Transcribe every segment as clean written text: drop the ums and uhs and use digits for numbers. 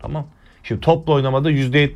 Tamam. Şimdi topla oynamada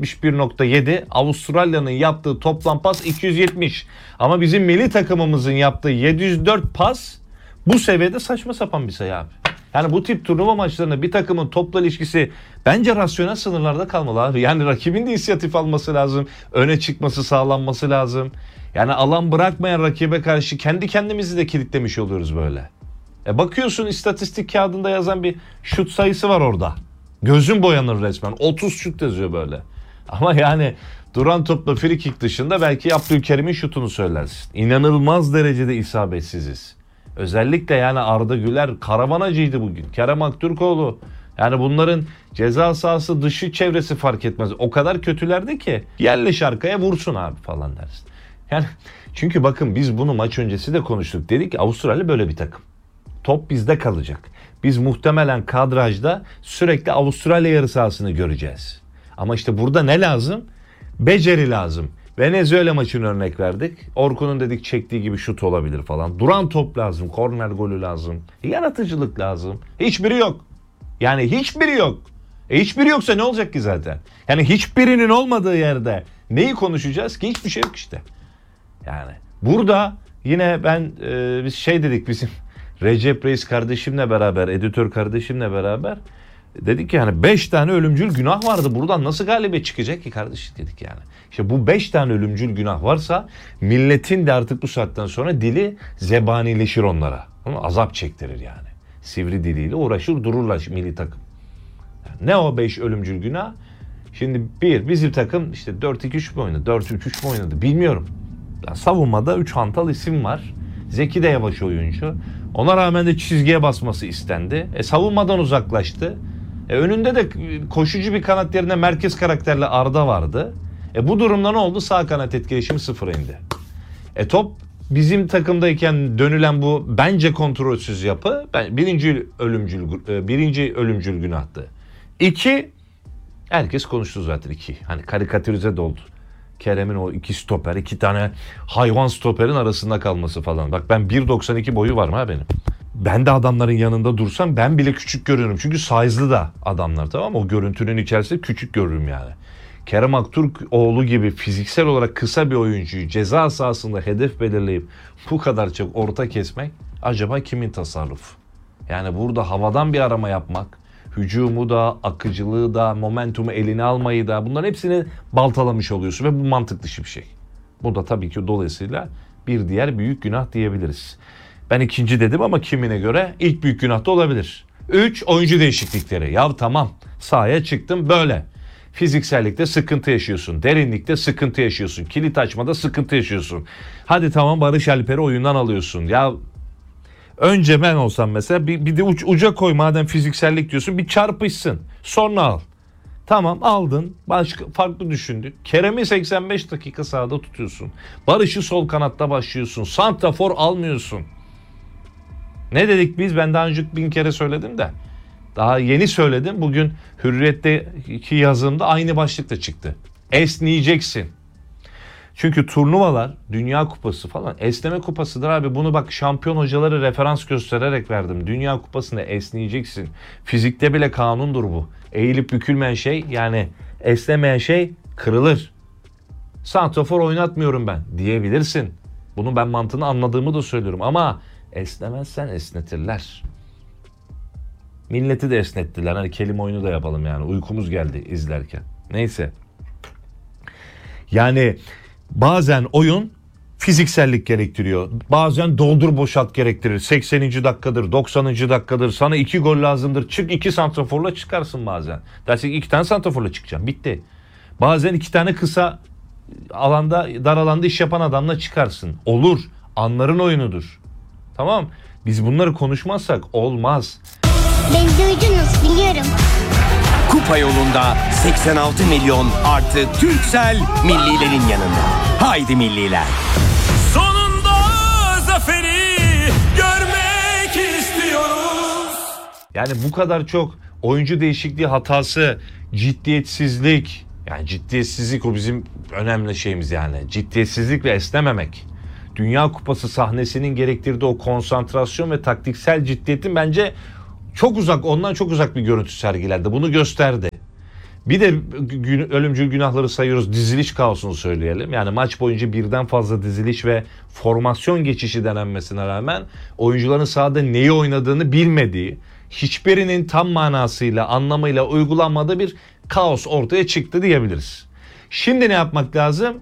%71.7, Avustralya'nın yaptığı toplam pas 270. Ama bizim milli takımımızın yaptığı 704 pas bu seviyede saçma sapan bir sayı abi. Yani bu tip turnuva maçlarında bir takımın topla ilişkisi bence rasyonel sınırlarda kalmalı abi. Yani rakibin de inisiyatif alması lazım. Öne çıkması sağlanması lazım. Yani alan bırakmayan rakibe karşı kendi kendimizi de kilitlemiş oluyoruz böyle. Bakıyorsun istatistik kağıdında yazan bir şut sayısı var orada. Gözün boyanır resmen. 30 şut yazıyor böyle. Ama yani duran topla free kick dışında belki Abdülkerim'in şutunu söylersin. İnanılmaz derecede isabetsiziz. Özellikle yani Arda Güler karavanacıydı bugün. Kerem Aktürkoğlu. Yani bunların ceza sahası dışı çevresi fark etmez. O kadar kötülerdi ki yerleş arkaya vursun abi falan dersin. Yani çünkü bakın biz bunu maç öncesi de konuştuk. Dedik ki Avustralya böyle bir takım. Top bizde kalacak. Biz muhtemelen kadrajda sürekli Avustralya yarı sahasını göreceğiz. Ama işte burada ne lazım? Beceri lazım. Venezuela maçını örnek verdik. Orkun'un dedik çektiği gibi şut olabilir falan. Duran top lazım. Korner golü lazım. Yaratıcılık lazım. Hiçbiri yok. Yani hiçbiri yok. Hiçbiri yoksa ne olacak ki zaten? Yani hiçbirinin olmadığı yerde neyi konuşacağız ki? Hiçbir şey yok işte. Yani burada yine ben biz şey dedik bizim Recep Reis kardeşimle beraber, editör kardeşimle beraber dedik ki yani 5 tane ölümcül günah vardı. Buradan nasıl galibiyet çıkacak ki kardeşim dedik yani. İşte bu 5 tane ölümcül günah varsa milletin de artık bu saatten sonra dili zebanileşir onlara. Azap çektirir yani. Sivri diliyle uğraşır dururlar milli takım. Yani ne o 5 ölümcül günah? Şimdi bizim takım işte 4-2-3 mü oynadı? 4-3-3 mü oynadı? Bilmiyorum. Yani savunmada 3 hantal isim var. Zeki de yavaş oyuncu. Ona rağmen de çizgiye basması istendi. Savunmadan uzaklaştı. Önünde de koşucu bir kanat yerine merkez karakterli Arda vardı. Bu durumda ne oldu? Sağ kanat etkileşimi sıfıra indi. Top bizim takımdayken dönülen bu bence kontrolsüz yapı birinci ölümcül günahtı. 2 herkes konuştu zaten 2. Hani karikatürize de oldu. Kerem'in o 2 stoper, 2 tane hayvan stoperin arasında kalması falan. Bak ben 1.92 boyu var mı ha benim? Ben de adamların yanında dursam ben bile küçük görüyorum. Çünkü size'lı da adamlar, tamam mı? O görüntünün içerisinde küçük görürüm yani. Kerem Aktürkoğlu gibi fiziksel olarak kısa bir oyuncuyu ceza sahasında hedef belirleyip bu kadar çok orta kesmek acaba kimin tasarrufu? Yani burada havadan bir arama yapmak, hücumu da, akıcılığı da, momentumu eline almayı da bunların hepsini baltalamış oluyorsun ve bu mantık dışı bir şey. Bu da tabii ki dolayısıyla bir diğer büyük günah diyebiliriz. Ben ikinci dedim ama kimine göre ilk büyük günah da olabilir. 3 oyuncu değişiklikleri. Ya tamam sahaya çıktım böyle. Fiziksellikte sıkıntı yaşıyorsun. Derinlikte sıkıntı yaşıyorsun. Kilit açmada sıkıntı yaşıyorsun. Hadi tamam Barış Alper'i oyundan alıyorsun. Ya önce ben olsam mesela bir de uca koy madem fiziksellik diyorsun bir çarpışsın. Sonra al. Tamam aldın. Farklı düşündün. Kerem'i 85 dakika sahada tutuyorsun. Barış'ı sol kanatta başlıyorsun. Santrafor almıyorsun. Ne dedik biz? Ben daha önce 1000 kere söyledim de. Daha yeni söyledim. Bugün Hürriyet'teki yazımda aynı başlıkta çıktı. Esneyeceksin. Çünkü turnuvalar, Dünya Kupası falan esneme kupasıdır abi. Bunu bak şampiyon hocaları referans göstererek verdim. Dünya Kupası'nda esneyeceksin. Fizikte bile kanundur bu. Eğilip bükülmeyen şey yani esnemeyen şey kırılır. Santrafor oynatmıyorum ben diyebilirsin. Bunu ben mantığını anladığımı da söylüyorum ama esnemezsen esnetirler. Milleti de esnettiler. Hani kelime oyunu da yapalım yani. Uykumuz geldi izlerken. Neyse. Yani bazen oyun fiziksellik gerektiriyor. Bazen doldur boşalt gerektirir. 80. dakikadır, 90. dakikadır. Sana 2 gol lazımdır. Çık 2 santraforla çıkarsın bazen. Dersin 2 tane santraforla çıkacağım. Bitti. Bazen 2 tane kısa alanda, dar alanda iş yapan adamla çıkarsın. Olur. Anların oyunudur. Tamam. Biz bunları konuşmazsak olmaz. Beni duydunuz biliyorum. Kupa yolunda 86 milyon artı Turkcell millilerin yanında. Haydi milliler. Sonunda zaferi görmek istiyoruz. Yani bu kadar çok oyuncu değişikliği hatası, ciddiyetsizlik. Yani ciddiyetsizlik o bizim önemli şeyimiz yani. Ciddiyetsizlik ve esnememek. Dünya Kupası sahnesinin gerektirdiği o konsantrasyon ve taktiksel ciddiyetin bence çok uzak, ondan çok uzak bir görüntü sergilendi. Bunu gösterdi. Bir de ölümcül günahları sayıyoruz. Diziliş kaosunu söyleyelim. Yani maç boyunca birden fazla diziliş ve formasyon geçişi denenmesine rağmen oyuncuların sahada neyi oynadığını bilmediği, hiçbirinin tam manasıyla, anlamıyla uygulanmadığı bir kaos ortaya çıktı diyebiliriz. Şimdi ne yapmak lazım?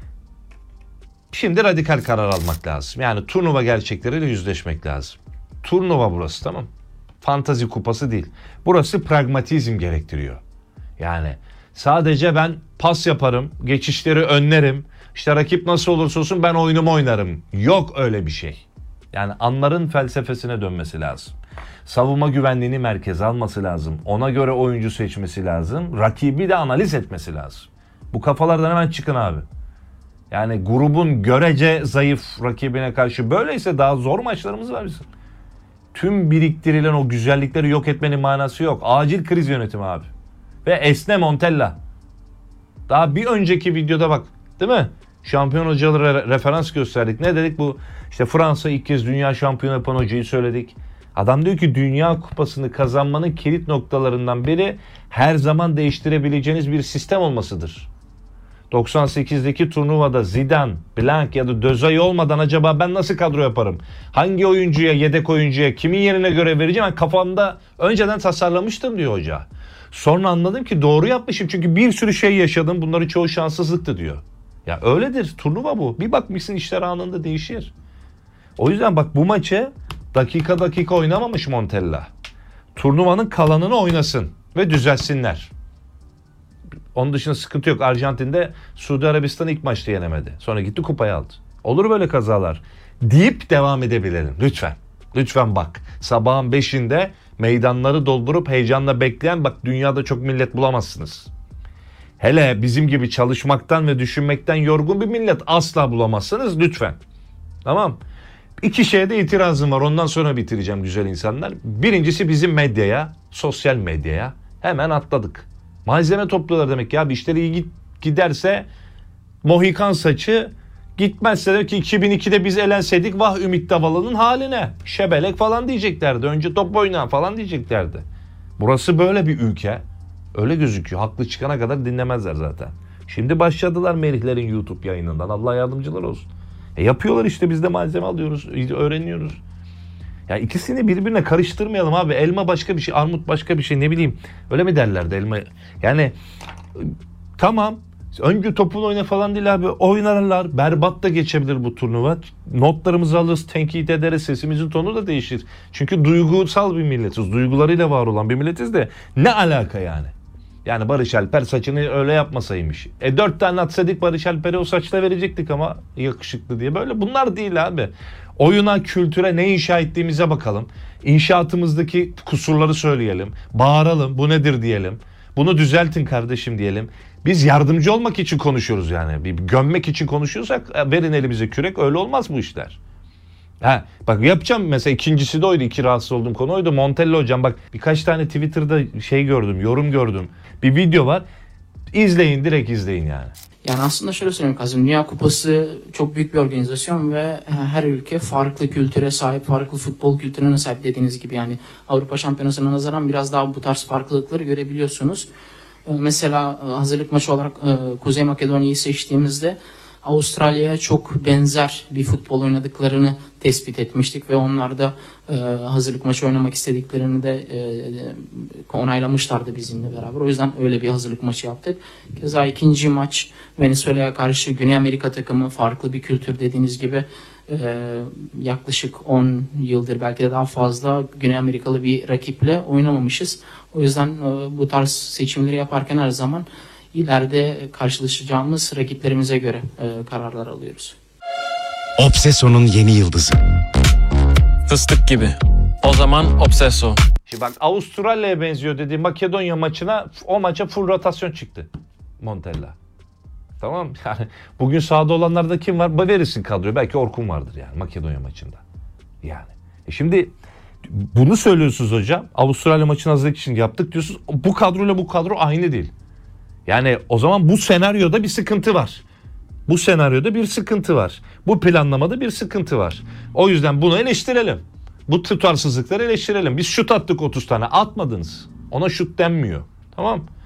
Şimdi radikal karar almak lazım. Yani turnuva gerçekleriyle yüzleşmek lazım. Turnuva burası, tamam. Fantazi kupası değil. Burası pragmatizm gerektiriyor. Yani sadece ben pas yaparım, geçişleri önlerim, işte rakip nasıl olursa olsun ben oyunumu oynarım. Yok öyle bir şey. Yani anların felsefesine dönmesi lazım. Savunma güvenliğini merkeze alması lazım. Ona göre oyuncu seçmesi lazım. Rakibi de analiz etmesi lazım. Bu kafalardan hemen çıkın abi. Yani grubun görece zayıf rakibine karşı böyleyse daha zor maçlarımız var bizim. Tüm biriktirilen o güzellikleri yok etmenin manası yok. Acil kriz yönetimi abi. Ve esne Montella. Daha bir önceki videoda bak, değil mi? Şampiyon hocaları referans gösterdik. Ne dedik bu? İşte Fransa ilk kez dünya şampiyonu yapan hocayı söyledik. Adam diyor ki Dünya Kupası'nı kazanmanın kilit noktalarından biri her zaman değiştirebileceğiniz bir sistem olmasıdır. 98'deki turnuvada Zidane, Blanc ya da Dözay olmadan acaba ben nasıl kadro yaparım? Hangi oyuncuya, yedek oyuncuya, kimin yerine göre vereceğim? Ben kafamda önceden tasarlamıştım diyor hoca. Sonra anladım ki doğru yapmışım çünkü bir sürü şey yaşadım. Bunların çoğu şanssızlıktı diyor. Ya öyledir, turnuva bu. Bir bakmışsın işler anında değişir. O yüzden bak bu maçı dakika dakika oynamamış Montella. Turnuvanın kalanını oynasın ve düzelsinler. Onun dışında sıkıntı yok. Arjantin'de Suudi Arabistan'ı ilk maçta yenemedi. Sonra gitti kupayı aldı. Olur böyle kazalar deyip devam edebilelim. Lütfen. Lütfen bak. Sabahın 5'inde meydanları doldurup heyecanla bekleyen bak dünyada çok millet bulamazsınız. Hele bizim gibi çalışmaktan ve düşünmekten yorgun bir millet asla bulamazsınız. Lütfen. Tamam. İki şeye de itirazım var. Ondan sonra bitireceğim güzel insanlar. Birincisi bizim medyaya, sosyal medyaya hemen atladık. Malzeme topluyorlar demek ya. Bir işleri iyi giderse Mohikan saçı, gitmezse de ki 2002'de biz elenseydik vah Ümit Davalı'nın haline. Şebelek falan diyeceklerdi. Önce top oynayan falan diyeceklerdi. Burası böyle bir ülke. Öyle gözüküyor. Haklı çıkana kadar dinlemezler zaten. Şimdi başladılar Melihlerin YouTube yayınından. Allah yardımcılar olsun. Yapıyorlar işte, biz de malzeme alıyoruz, öğreniyoruz. Ya ikisini birbirine karıştırmayalım abi. Elma başka bir şey, armut başka bir şey, ne bileyim. Öyle mi derlerdi elma? Yani tamam. Önce topunu oyna falan değil abi. Oynarlar. Berbat da geçebilir bu turnuva. Notlarımızı alırız, tenkit ederiz. Sesimizin tonu da değişir. Çünkü duygusal bir milletiz. Duygularıyla var olan bir milletiz de ne alaka yani? Yani Barış Alper saçını öyle yapmasaymış. 4 tane atsaydık Barış Alper'e o saçla verecektik ama yakışıklı diye. Böyle bunlar değil abi. Oyuna, kültüre ne inşa ettiğimize bakalım. İnşaatımızdaki kusurları söyleyelim. Bağıralım. Bu nedir diyelim. Bunu düzeltin kardeşim diyelim. Biz yardımcı olmak için konuşuyoruz yani. Bir gömmek için konuşuyorsak verin elimize kürek. Öyle olmaz bu işler. Bak yapacağım mesela, ikincisi de oydu. İki rahatsız olduğum konu oydu. Montella hocam bak birkaç tane Twitter'da şey gördüm, yorum gördüm. Bir video var. İzleyin, direkt izleyin yani. Yani aslında şöyle söyleyeyim Kazım, Dünya Kupası çok büyük bir organizasyon ve her ülke farklı kültüre sahip, farklı futbol kültürüne sahip dediğiniz gibi. Yani Avrupa Şampiyonası'na nazaran biraz daha bu tarz farklılıkları görebiliyorsunuz. Mesela hazırlık maçı olarak Kuzey Makedonya'yı seçtiğimizde Avustralya'ya çok benzer bir futbol oynadıklarını tespit etmiştik ve onlar da hazırlık maçı oynamak istediklerini de onaylamışlardı bizimle beraber. O yüzden öyle bir hazırlık maçı yaptık. Keza ikinci maç Venezuela'ya karşı Güney Amerika takımı, farklı bir kültür dediğiniz gibi. Yaklaşık 10 yıldır belki de daha fazla Güney Amerikalı bir rakiple oynamamışız. O yüzden bu tarz seçimleri yaparken her zaman ileride karşılaşacağımız rakiplerimize göre kararlar alıyoruz. Obsesso'nun yeni yıldızı. Fıstık gibi. O zaman Obsesso. Şimdi bak Avustralya'ya benziyor dediği Makedonya maçına, o maça full rotasyon çıktı Montella. Tamam yani bugün sahada olanlarda kim var? Verirsin kadroyu. Belki Orkun vardır yani Makedonya maçında. Yani. Şimdi bunu söylüyorsunuz hocam. Avustralya maçına hazırlık için yaptık diyorsunuz. Bu kadroyla bu kadro aynı değil. Yani o zaman bu senaryoda bir sıkıntı var. Bu senaryoda bir sıkıntı var. Bu planlamada bir sıkıntı var. O yüzden bunu eleştirelim. Bu tutarsızlıkları eleştirelim. Biz şut attık 30 tane. Atmadınız. Ona şut denmiyor. Tamam.